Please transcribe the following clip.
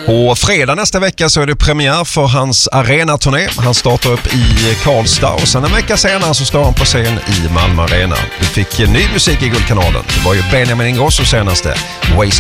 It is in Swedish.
På fredag nästa vecka så är det premiär för hans arenaturné. Han startar upp i Karlstad och sen en vecka senare så står han på scen i Malmö Arena. Du fick ny musik i Guldkanalen. Det var ju Benjamin Ingrosso senaste Waste